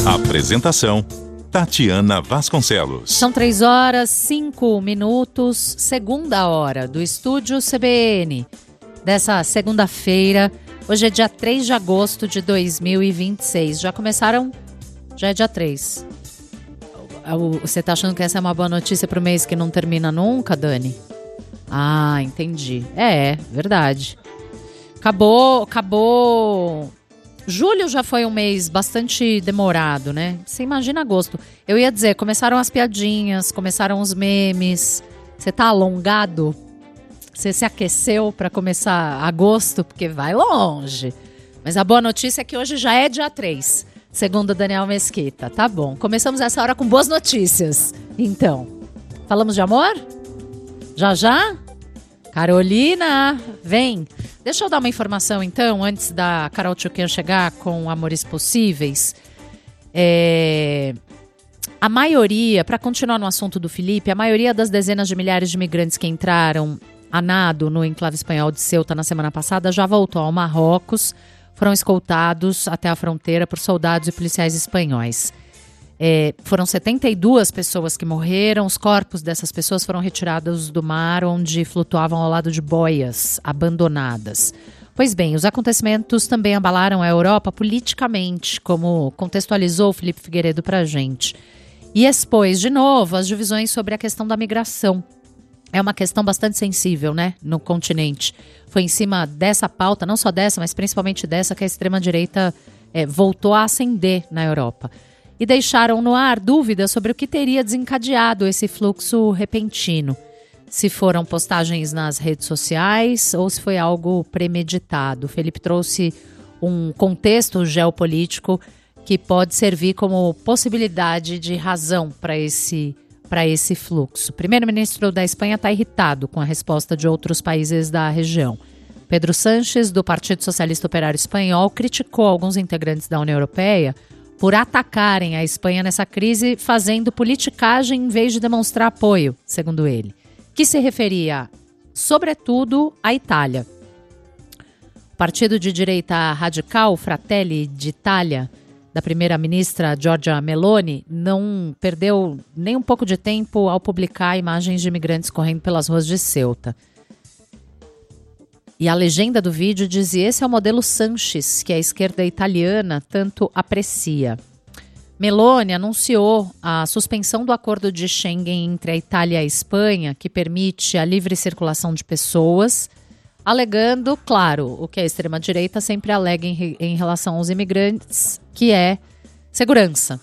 Apresentação: Tatiana Vasconcelos. São 3h05, segunda hora do estúdio CBN, dessa segunda-feira. Hoje é dia 3 de agosto de 2026. Já é dia 3. Você tá achando que essa é uma boa notícia pro mês que não termina nunca, Dani? Ah, entendi. É, verdade. Acabou. Julho já foi um mês bastante demorado, né? Você imagina agosto. Eu ia dizer, começaram as piadinhas, começaram os memes. Você tá alongado? Você se aqueceu para começar agosto? Porque vai longe. Mas a boa notícia é que hoje já é dia 3, segundo Daniel Mesquita. Tá bom. Começamos essa hora com boas notícias. Então, falamos de amor? Já? Carolina, vem. Deixa eu dar uma informação, então, antes da Carol Tchuken chegar com Amores Possíveis. A maioria, para continuar no assunto do Felipe, a maioria das dezenas de milhares de imigrantes que entraram a nado no enclave espanhol de Ceuta na semana passada já voltou ao Marrocos, foram escoltados até a fronteira por soldados e policiais espanhóis. Foram 72 pessoas que morreram. Os corpos dessas pessoas foram retirados do mar, onde flutuavam ao lado de boias abandonadas. Pois bem, os acontecimentos também abalaram a Europa politicamente, como contextualizou o Felipe Figueiredo para a gente. E expôs de novo as divisões sobre a questão da migração. É uma questão bastante sensível, né, no continente. Foi em cima dessa pauta, não só dessa, mas principalmente dessa, que a extrema-direita voltou a ascender na Europa. E deixaram no ar dúvidas sobre o que teria desencadeado esse fluxo repentino. Se foram postagens nas redes sociais ou se foi algo premeditado. O Felipe trouxe um contexto geopolítico que pode servir como possibilidade de razão para esse fluxo. O primeiro-ministro da Espanha está irritado com a resposta de outros países da região. Pedro Sánchez, do Partido Socialista Operário Espanhol, criticou alguns integrantes da União Europeia por atacarem a Espanha nessa crise, fazendo politicagem em vez de demonstrar apoio, segundo ele, que se referia, sobretudo, à Itália. O partido de direita radical, Fratelli d'Italia, da primeira-ministra Giorgia Meloni, não perdeu nem um pouco de tempo ao publicar imagens de imigrantes correndo pelas ruas de Ceuta. E a legenda do vídeo dizia: esse é o modelo Sánchez, que a esquerda italiana tanto aprecia. Meloni anunciou a suspensão do acordo de Schengen entre a Itália e a Espanha, que permite a livre circulação de pessoas, alegando, claro, o que a extrema-direita sempre alega em relação aos imigrantes, que é segurança.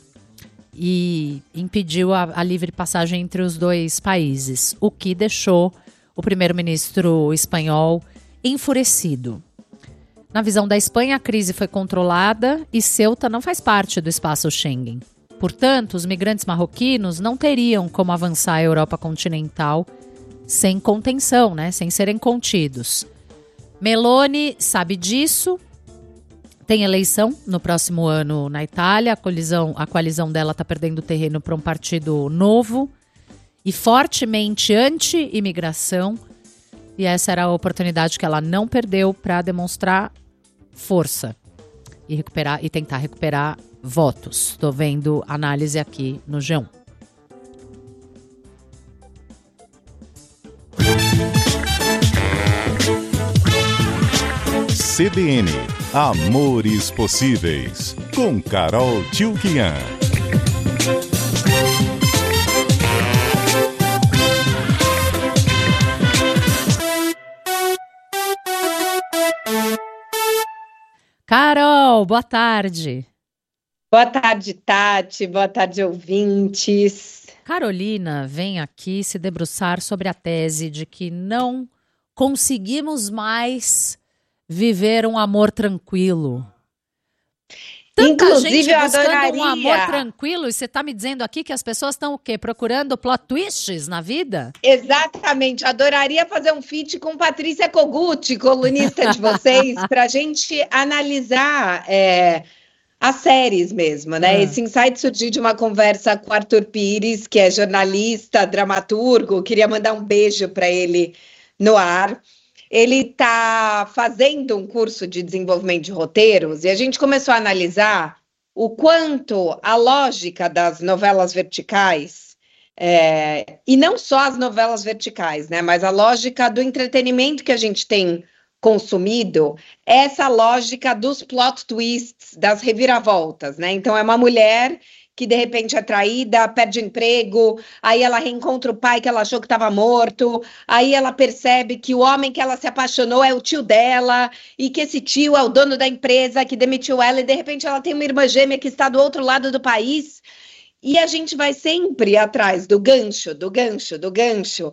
E impediu a livre passagem entre os dois países, o que deixou o primeiro-ministro espanhol enfurecido. Na visão da Espanha, a crise foi controlada e Ceuta não faz parte do espaço Schengen. Portanto, os migrantes marroquinos não teriam como avançar a Europa continental sem contenção, né? Sem serem contidos. Meloni sabe disso. Tem eleição no próximo ano na Itália. A coalizão dela está perdendo terreno para um partido novo e fortemente anti-imigração. E essa era a oportunidade que ela não perdeu para demonstrar força e tentar recuperar votos. Estou vendo análise aqui no G1. CBN Amores Possíveis, com Carol Tchuken. Carol, boa tarde. Boa tarde, Tati. Boa tarde, ouvintes. Carolina vem aqui se debruçar sobre a tese de que não conseguimos mais viver um amor tranquilo. Tanta Inclusive, gente eu buscando adoraria um amor tranquilo, e você está me dizendo aqui que as pessoas estão o quê? Procurando plot twists na vida? Exatamente, adoraria fazer um feat com Patrícia Kogut, colunista de vocês, para a gente analisar as séries mesmo, né? Esse insight surgiu de uma conversa com o Arthur Pires, que é jornalista, dramaturgo, queria mandar um beijo para ele no ar. Ele está fazendo um curso de desenvolvimento de roteiros e a gente começou a analisar o quanto a lógica das novelas verticais, e não só as novelas verticais, né, mas a lógica do entretenimento que a gente tem consumido, essa lógica dos plot twists, das reviravoltas, né? Então é uma mulher que de repente é traída, perde emprego, aí ela reencontra o pai que ela achou que estava morto, aí ela percebe que o homem que ela se apaixonou é o tio dela, e que esse tio é o dono da empresa que demitiu ela, e de repente ela tem uma irmã gêmea que está do outro lado do país, e a gente vai sempre atrás do gancho, do gancho, do gancho.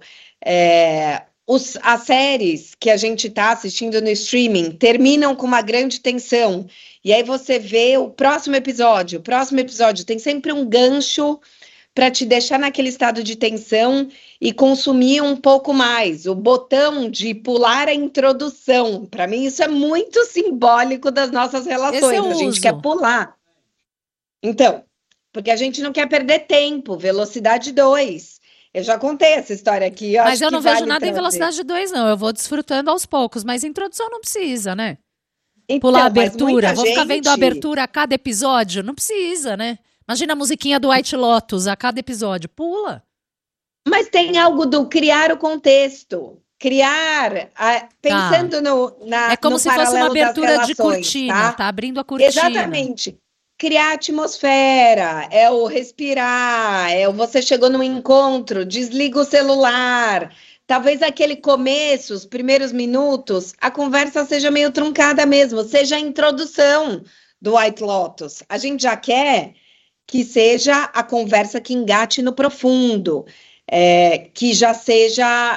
As séries que a gente está assistindo no streaming terminam com uma grande tensão. E aí você vê o próximo episódio tem sempre um gancho para te deixar naquele estado de tensão e consumir um pouco mais. O botão de pular a introdução, para mim isso é muito simbólico das nossas relações. A gente quer pular. Então, porque a gente não quer perder tempo, velocidade 2. Eu já contei essa história aqui. Mas eu não vejo nada em velocidade 2, não. Eu vou desfrutando aos poucos, mas introdução não precisa, né? Então, pular a abertura, vou ficar vendo a abertura a cada episódio? Não precisa, né? Imagina a musiquinha do White Lotus a cada episódio. Pula. Mas tem algo do criar o contexto. Pensando É como no se fosse uma abertura de cortina, tá abrindo a cortina. Exatamente. Criar atmosfera, é o respirar, é o você chegou num encontro, desliga o celular. Talvez aquele começo, os primeiros minutos, a conversa seja meio truncada mesmo, seja a introdução do White Lotus. A gente já quer que seja a conversa que engate no profundo, que já seja,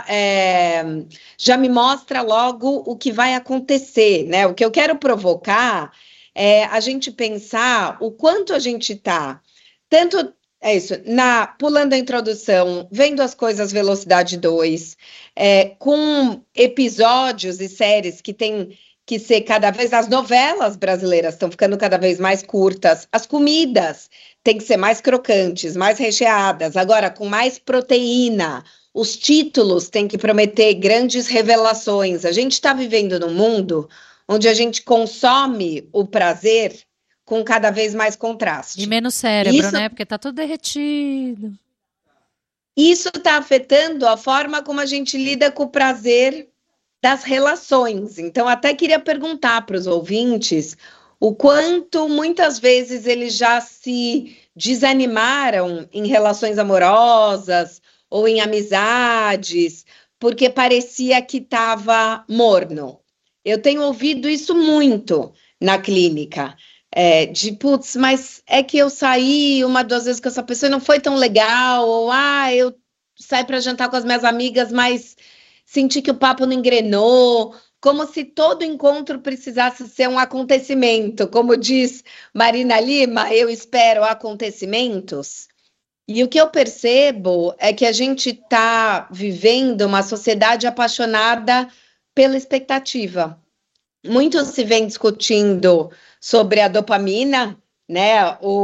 já me mostra logo o que vai acontecer, né? O que eu quero provocar é a gente pensar o quanto a gente está, tanto pulando a introdução, vendo as coisas velocidade 2, com episódios e séries que tem que ser cada vez, as novelas brasileiras estão ficando cada vez mais curtas, as comidas têm que ser mais crocantes, mais recheadas, agora com mais proteína, os títulos têm que prometer grandes revelações. A gente está vivendo num mundo onde a gente consome o prazer com cada vez mais contraste. E menos cérebro, né? Porque tá tudo derretido. Isso está afetando a forma como a gente lida com o prazer das relações. Então, até queria perguntar para os ouvintes o quanto, muitas vezes, eles já se desanimaram em relações amorosas ou em amizades, porque parecia que estava morno. Eu tenho ouvido isso muito na clínica, putz, mas é que eu saí uma, duas vezes com essa pessoa e não foi tão legal, ou eu saí para jantar com as minhas amigas, mas senti que o papo não engrenou, como se todo encontro precisasse ser um acontecimento, como diz Marina Lima, eu espero acontecimentos. E o que eu percebo é que a gente está vivendo uma sociedade apaixonada pela expectativa. Muito se vem discutindo sobre a dopamina, né?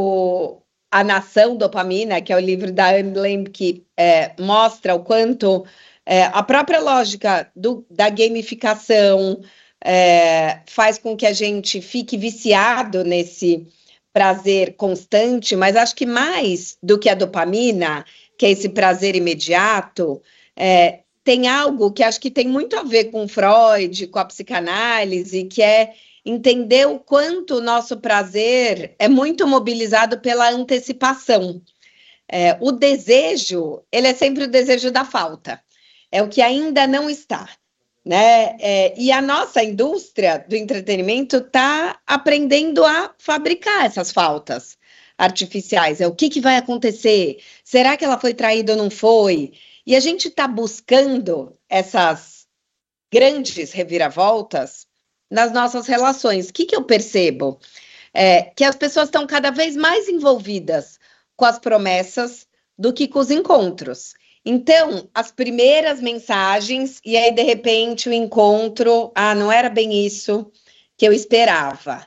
A Nação Dopamina, que é o livro da Anne Lamb, que mostra o quanto a própria lógica da gamificação faz com que a gente fique viciado nesse prazer constante, mas acho que mais do que a dopamina, que é esse prazer imediato, tem algo que acho que tem muito a ver com Freud, com a psicanálise, que é entender o quanto o nosso prazer é muito mobilizado pela antecipação. O desejo, ele é sempre o desejo da falta. É o que ainda não está, né? E a nossa indústria do entretenimento está aprendendo a fabricar essas faltas artificiais. O que vai acontecer? Será que ela foi traída ou não foi? E a gente está buscando essas grandes reviravoltas nas nossas relações. O que eu percebo? Que as pessoas estão cada vez mais envolvidas com as promessas do que com os encontros. Então, as primeiras mensagens, e aí, de repente, o encontro, não era bem isso que eu esperava.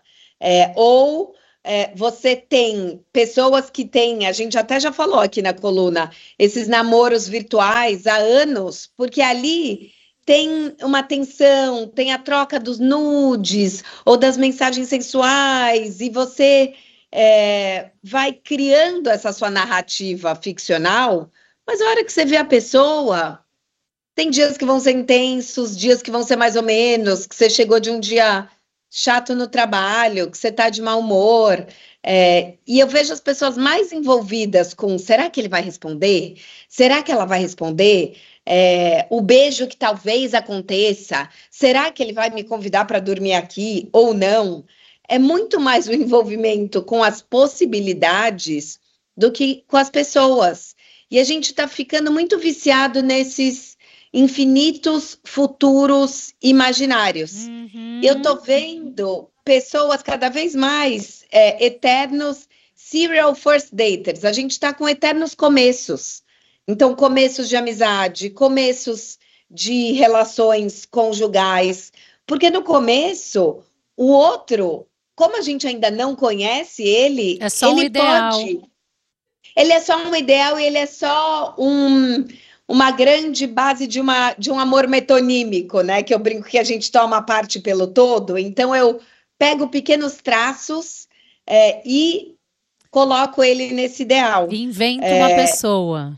Você tem pessoas que têm, a gente até já falou aqui na coluna, esses namoros virtuais há anos, porque ali tem uma tensão, tem a troca dos nudes ou das mensagens sensuais, e você vai criando essa sua narrativa ficcional, mas a hora que você vê a pessoa, tem dias que vão ser intensos, dias que vão ser mais ou menos, que você chegou de um dia chato no trabalho, que você está de mau humor. E eu vejo as pessoas mais envolvidas com, será que ele vai responder? Será que ela vai responder? O beijo que talvez aconteça, será que ele vai me convidar para dormir aqui ou não? É muito mais o envolvimento com as possibilidades do que com as pessoas. E a gente está ficando muito viciado nesses infinitos futuros imaginários. Eu estou vendo pessoas cada vez mais eternos serial first daters. A gente está com eternos começos. Então, começos de amizade, começos de relações conjugais. Porque no começo, o outro, como a gente ainda não conhece ele, é só um ideal. Ele é só um ideal e ele é só uma grande base de um amor metonímico, né? Que eu brinco que a gente toma parte pelo todo. Então, eu pego pequenos traços e coloco ele nesse ideal. Invento uma pessoa.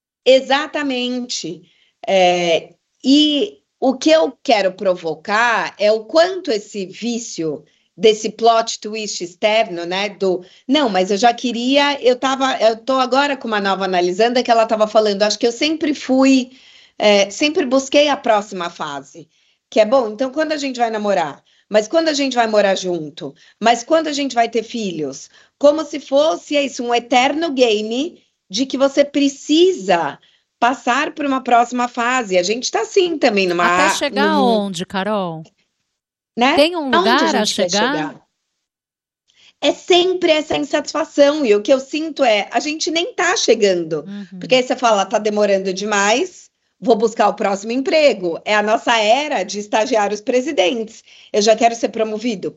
Exatamente. E o que eu quero provocar é o quanto esse vício desse plot twist externo, né? Não, mas eu já queria, eu tô agora com uma nova analisanda que ela estava falando, acho que eu sempre sempre busquei a próxima fase, que é bom, então quando a gente vai namorar, mas quando a gente vai morar junto, mas quando a gente vai ter filhos, como se fosse isso, um eterno game de que você precisa passar por uma próxima fase. A gente está assim também Até chegar aonde, Carol? Né? Tem um lugar a chegar? É sempre essa insatisfação. E o que eu sinto a gente nem tá chegando. Porque aí você fala, tá demorando demais, vou buscar o próximo emprego. É a nossa era de estagiários presidentes. Eu já quero ser promovido.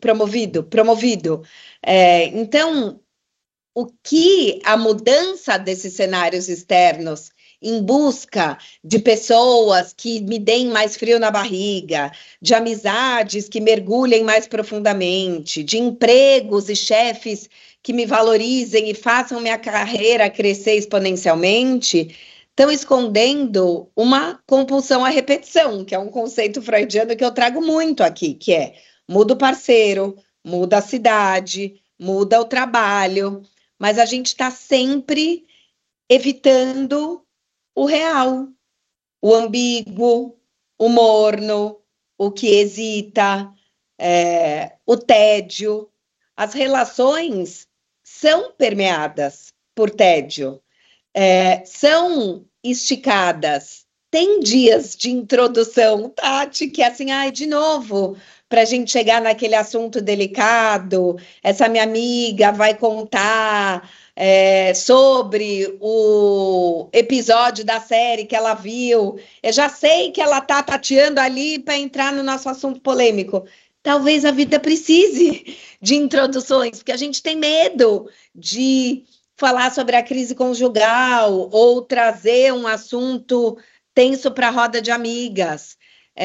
Então, o que a mudança desses cenários externos em busca de pessoas que me deem mais frio na barriga, de amizades que mergulhem mais profundamente, de empregos e chefes que me valorizem e façam minha carreira crescer exponencialmente, estão escondendo uma compulsão à repetição, que é um conceito freudiano que eu trago muito aqui, que é muda o parceiro, muda a cidade, muda o trabalho, mas a gente está sempre evitando o real, o ambíguo, o morno, o que hesita, o tédio. As relações são permeadas por tédio, são esticadas. Tem dias de introdução, Tati, que é assim, de novo, para a gente chegar naquele assunto delicado, essa minha amiga vai contar sobre o episódio da série que ela viu. Eu já sei que ela está tateando ali para entrar no nosso assunto polêmico. Talvez a vida precise de introduções, porque a gente tem medo de falar sobre a crise conjugal ou trazer um assunto tenso para a roda de amigas.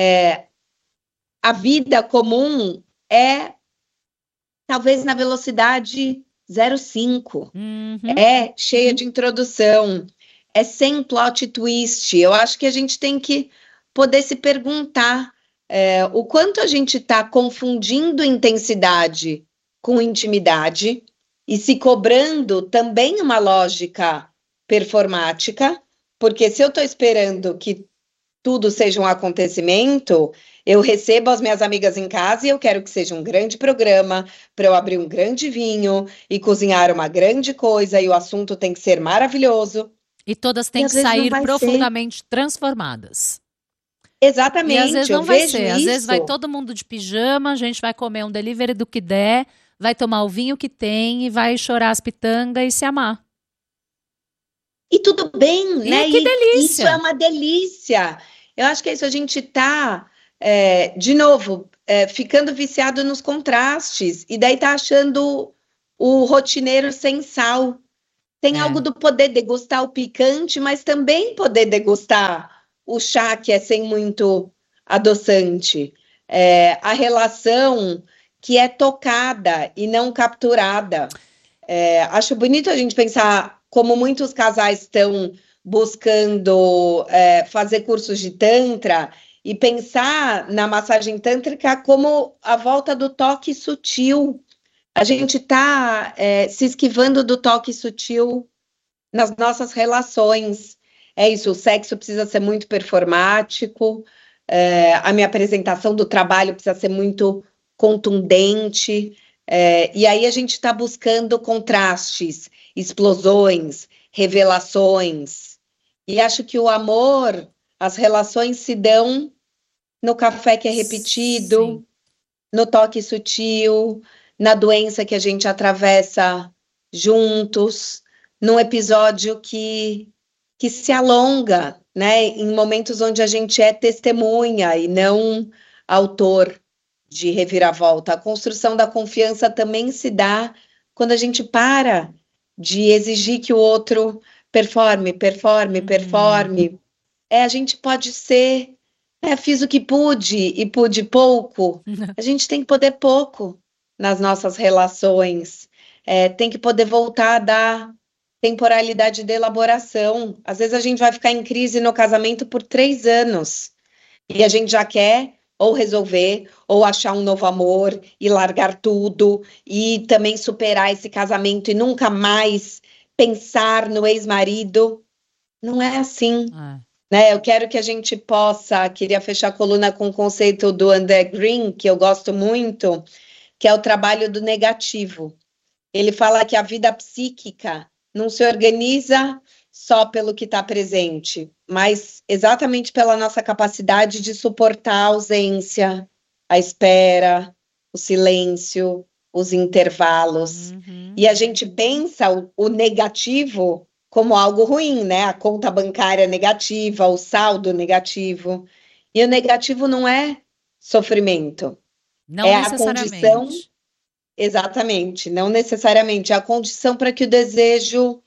A vida comum é talvez na velocidade 0,5. É cheia de introdução, é sem plot twist. Eu acho que a gente tem que poder se perguntar o quanto a gente está confundindo intensidade com intimidade e se cobrando também uma lógica performática, porque se eu estou esperando que tudo seja um acontecimento, eu recebo as minhas amigas em casa e eu quero que seja um grande programa para eu abrir um grande vinho e cozinhar uma grande coisa e o assunto tem que ser maravilhoso. E todas têm que sair profundamente transformadas. Exatamente. E às vezes não vai ser. Às vezes vai todo mundo de pijama, a gente vai comer um delivery do que der, vai tomar o vinho que tem e vai chorar as pitangas e se amar. E tudo bem, né? Que delícia! Isso é uma delícia. Eu acho que é isso, a gente está, de novo, ficando viciado nos contrastes, e daí tá achando o rotineiro sem sal. Tem algo do poder degustar o picante, mas também poder degustar o chá que é sem muito adoçante. A relação que é tocada e não capturada. Acho bonito a gente pensar como muitos casais estão buscando fazer cursos de Tantra e pensar na massagem tântrica como a volta do toque sutil. A gente está se esquivando do toque sutil nas nossas relações. É isso, o sexo precisa ser muito performático, a minha apresentação do trabalho precisa ser muito contundente, e aí a gente está buscando contrastes, explosões, revelações. E acho que o amor, as relações se dão no café que é repetido, Sim. no toque sutil, na doença que a gente atravessa juntos, num episódio que se alonga, né? Em momentos onde a gente é testemunha e não autor de reviravolta. A construção da confiança também se dá quando a gente para de exigir que o outro performe. A gente pode ser, fiz o que pude e pude pouco. A gente tem que poder pouco nas nossas relações. Tem que poder voltar a dar temporalidade de elaboração. Às vezes a gente vai ficar em crise no casamento por 3 anos e a gente já quer ou resolver, ou achar um novo amor e largar tudo e também superar esse casamento e nunca mais pensar no ex-marido. Não é assim, né? Eu quero que a gente queria fechar a coluna com o conceito do André Green, que eu gosto muito, que é o trabalho do negativo. Ele fala que a vida psíquica não se organiza só pelo que está presente, mas exatamente pela nossa capacidade de suportar a ausência, a espera, o silêncio, os intervalos. E a gente pensa o negativo como algo ruim, né? A conta bancária negativa, o saldo negativo. E o negativo não é sofrimento. Não necessariamente. A condição. Exatamente, não necessariamente. É a condição para que o desejo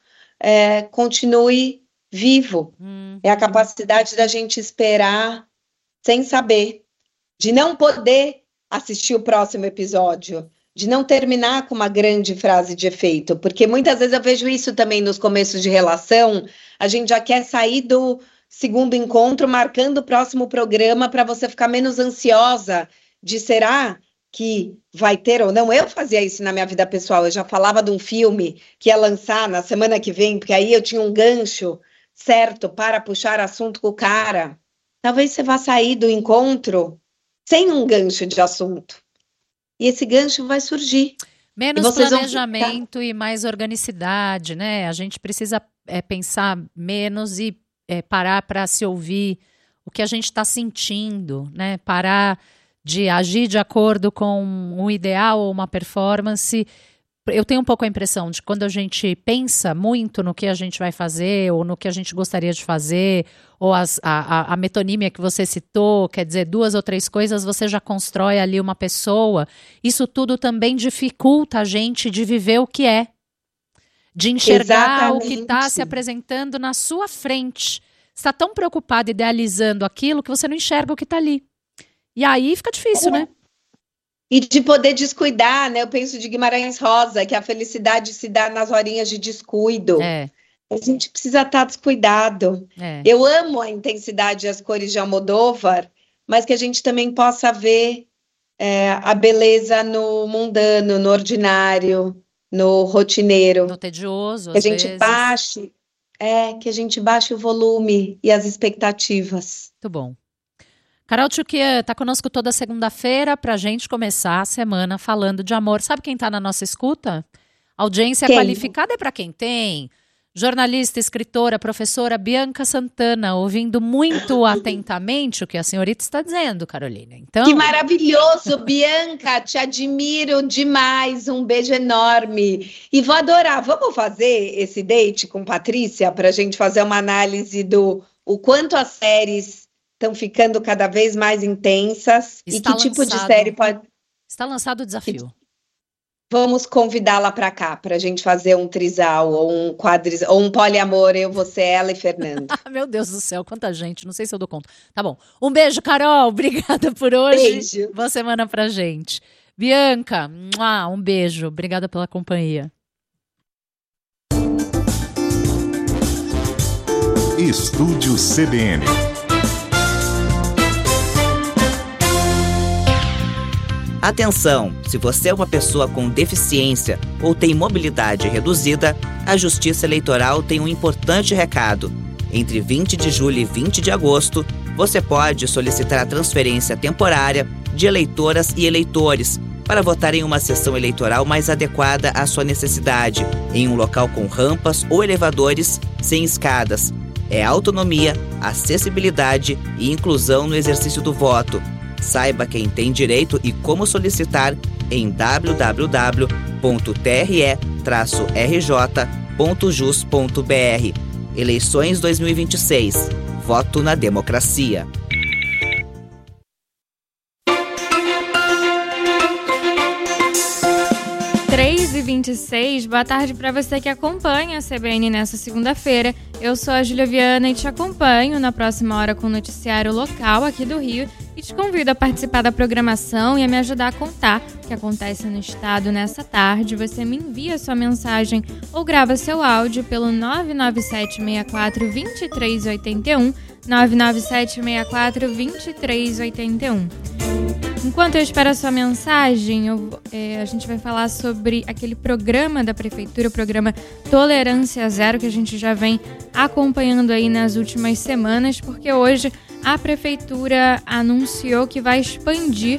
continue vivo. É a capacidade da gente esperar sem saber, de não poder assistir o próximo episódio, de não terminar com uma grande frase de efeito, porque muitas vezes eu vejo isso também nos começos de relação, a gente já quer sair do segundo encontro marcando o próximo programa para você ficar menos ansiosa de será que vai ter ou não. Eu fazia isso na minha vida pessoal, eu já falava de um filme que ia lançar na semana que vem, porque aí eu tinha um gancho certo para puxar assunto com o cara. Talvez você vá sair do encontro sem um gancho de assunto. E esse gancho vai surgir. Menos planejamento e mais organicidade, né? A gente precisa pensar menos e parar para se ouvir o que a gente está sentindo, né? Parar de agir de acordo com um ideal ou uma performance. Eu tenho um pouco a impressão de que quando a gente pensa muito no que a gente vai fazer ou no que a gente gostaria de fazer, ou a metonímia que você citou, quer dizer, 2 ou 3 coisas, você já constrói ali uma pessoa. Isso tudo também dificulta a gente de viver o que é, de enxergar o que está se apresentando na sua frente. Você está tão preocupado idealizando aquilo que você não enxerga o que está ali. E aí fica difícil, né? E de poder descuidar, né? Eu penso de Guimarães Rosa, que a felicidade se dá nas horinhas de descuido. A gente precisa estar descuidado. Eu amo a intensidade e as cores de Almodóvar, mas que a gente também possa ver a beleza no mundano, no ordinário, no rotineiro. No tedioso, que a gente baixe, que a gente baixe o volume e as expectativas. Muito bom. Carol Tchoukian está conosco toda segunda-feira para a gente começar a semana falando de amor. Sabe quem está na nossa escuta? Audiência qualificada é para quem tem. Jornalista, escritora, professora Bianca Santana, ouvindo muito atentamente o que a senhorita está dizendo, Carolina. Então... Que maravilhoso, Bianca, te admiro demais, um beijo enorme. E vou adorar, vamos fazer esse date com Patrícia para a gente fazer uma análise do o quanto as séries estão ficando cada vez mais intensas e que tipo de série pode... Está lançado o desafio. Vamos convidá-la para cá, para a gente fazer um trisal ou um quadrisal, ou um poliamor, eu, você, ela e Fernando. Meu Deus do céu, quanta gente, não sei se eu dou conta. Tá bom, um beijo, Carol, obrigada por hoje. Beijo. Boa semana pra gente. Bianca, um beijo, obrigada pela companhia. Estúdio CBN. Atenção! Se você é uma pessoa com deficiência ou tem mobilidade reduzida, a Justiça Eleitoral tem um importante recado. Entre 20 de julho e 20 de agosto, você pode solicitar a transferência temporária de eleitoras e eleitores para votar em uma sessão eleitoral mais adequada à sua necessidade, em um local com rampas ou elevadores sem escadas. É autonomia, acessibilidade e inclusão no exercício do voto. Saiba quem tem direito e como solicitar em www.tre-rj.jus.br. Eleições 2026. Voto na democracia. Três e 26, boa tarde para você que acompanha a CBN nessa segunda-feira. Eu sou a Júlia Viana e te acompanho na próxima hora com o noticiário local aqui do Rio e te convido a participar da programação e a me ajudar a contar o que acontece no estado nessa tarde. Você me envia sua mensagem ou grava seu áudio pelo 99764-2381, 99764-2381. Enquanto eu espero a sua mensagem, a gente vai falar sobre aquele programa da Prefeitura, o programa Tolerância Zero, que a gente já vem acompanhando aí nas últimas semanas, porque hoje a Prefeitura anunciou que vai expandir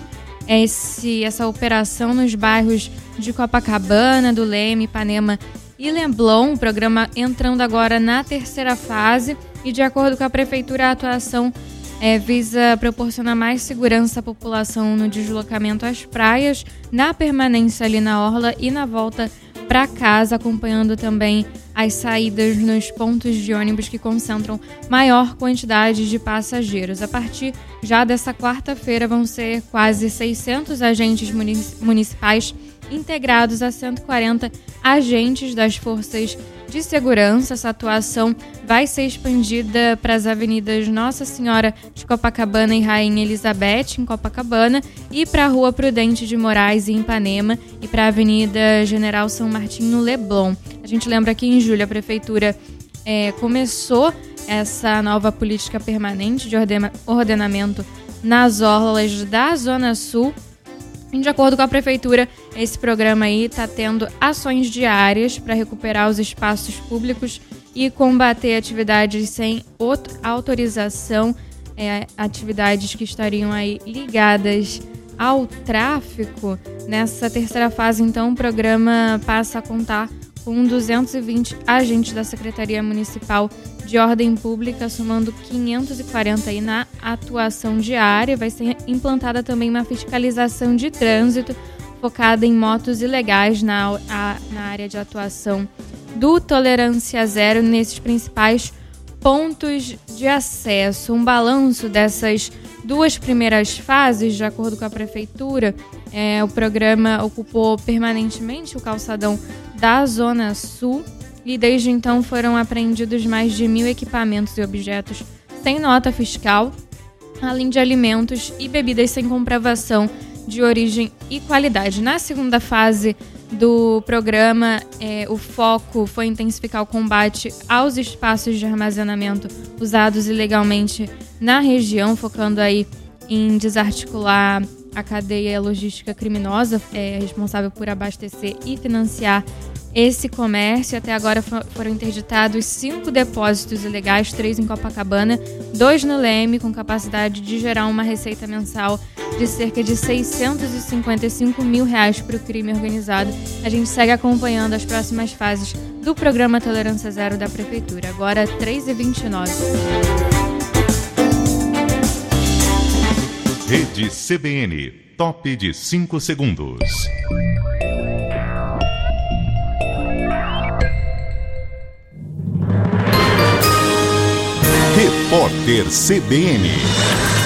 essa operação nos bairros de Copacabana, do Leme, Ipanema e Leblon, o programa entrando agora na terceira fase e, de acordo com a Prefeitura, a atuação visa proporcionar mais segurança à população no deslocamento às praias, na permanência ali na orla e na volta para casa, acompanhando também as saídas nos pontos de ônibus que concentram maior quantidade de passageiros. A partir já dessa quarta-feira vão ser quase 600 agentes municipais integrados a 140 agentes das forças de segurança. Essa atuação vai ser expandida para as avenidas Nossa Senhora de Copacabana e Rainha Elizabeth, em Copacabana, e para a Rua Prudente de Moraes, em Ipanema, e para a Avenida General São Martim, no Leblon. A gente lembra que em julho a Prefeitura começou essa nova política permanente de ordenamento nas orlas da Zona Sul. E, de acordo com a Prefeitura, esse programa aí está tendo ações diárias para recuperar os espaços públicos e combater atividades sem autorização, atividades que estariam aí ligadas ao tráfico. Nessa terceira fase, então, o programa passa a contar com 220 agentes da Secretaria Municipal de Ordem Pública, somando 540 aí na atuação diária. Vai ser implantada também uma fiscalização de trânsito focada em motos ilegais na área de atuação do Tolerância Zero nesses principais pontos de acesso. Um balanço dessas duas primeiras fases, de acordo com a Prefeitura, o programa ocupou permanentemente o calçadão da Zona Sul e desde então foram apreendidos mais de 1.000 equipamentos e objetos sem nota fiscal, além de alimentos e bebidas sem comprovação de origem e qualidade. Na segunda fase do programa, o foco foi intensificar o combate aos espaços de armazenamento usados ilegalmente na região, focando aí em desarticular a cadeia logística criminosa responsável por abastecer e financiar esse comércio. Até agora foram interditados 5 depósitos ilegais, 3 em Copacabana, 2 no Leme, com capacidade de gerar uma receita mensal de cerca de R$655 mil para o crime organizado. A gente segue acompanhando as próximas fases do programa Tolerância Zero da Prefeitura. Agora, 3h29. Rede CBN, top de 5 segundos. Repórter CBN.